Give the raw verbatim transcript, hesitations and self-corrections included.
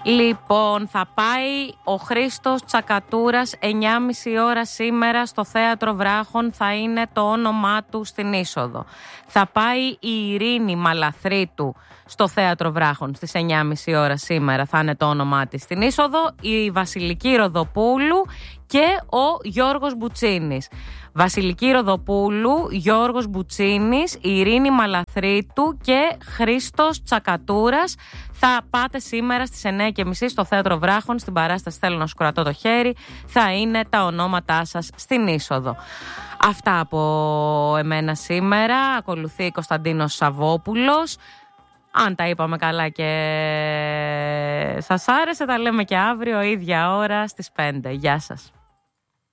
Λοιπόν, θα πάει ο Χρήστος Τσακατούρας εννιά και μισή ώρα σήμερα στο Θέατρο Βράχων, θα είναι το όνομά του στην είσοδο. Θα πάει η Ειρήνη Μαλαθρίτου στο Θέατρο Βράχων στις εννιά και μισή ώρα σήμερα, θα είναι το όνομά της στην είσοδο, η Βασιλική Ροδοπούλου και ο Γιώργος Μπουτσίνης. Βασιλική Ροδοπούλου, Γιώργος Μπουτσίνης, Ειρήνη Μαλαθρίτου και Χρήστος Τσακατούρας. Θα πάτε σήμερα στις εννιά και μισή στο Θέατρο Βράχων, στην παράσταση «Θέλω να σου κρατώ το χέρι». Θα είναι τα ονόματά σας στην είσοδο. Αυτά από εμένα σήμερα. Ακολουθεί Κωνσταντίνος Σαββόπουλος. Αν τα είπαμε καλά και σας άρεσε, τα λέμε και αύριο, ίδια ώρα στις πέντε. Γεια σας.